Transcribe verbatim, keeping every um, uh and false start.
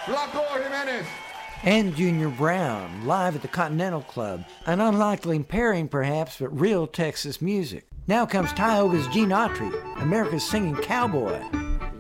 Flaco Jimenez. And Junior Brown, live at the Continental Club. An unlikely pairing, perhaps, but real Texas music. Now comes Tioga's Gene Autry, America's Singing Cowboy.